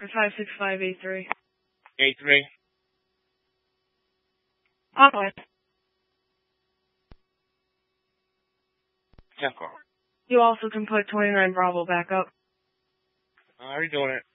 56583. 83. Okay. 10 car. You also can put 29 Bravo back up. How are you doing it?